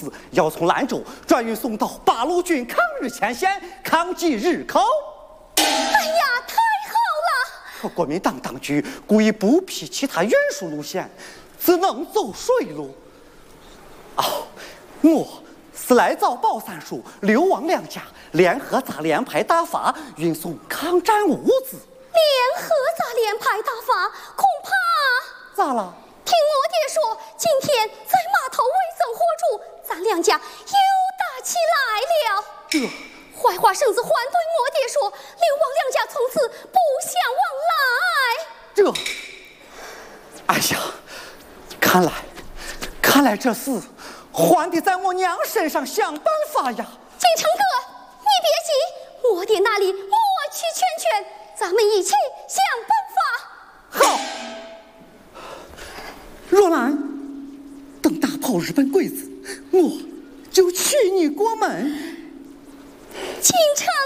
子要从兰州转运送到八路军抗日前线抗击日寇。 哎呀，太好了！ 国民党当局故意不批其他运输路线，只能走水路。我是来找宝三叔、刘王两家联合咋连排大发运送抗战物资。 联合咋连排大发，恐怕咋了？ 听我爹说，今天在码头围僧火烛，咱两家又打起来了。坏话圣子还对我爹说，刘王两家从此不相往来。 哎呀，看来这事还得在我娘身上想办法呀。 金城哥，你别急，我爹那里我去劝劝，咱们一起想办法。好，若兰，等打跑日本鬼子，我就娶你过门。 金城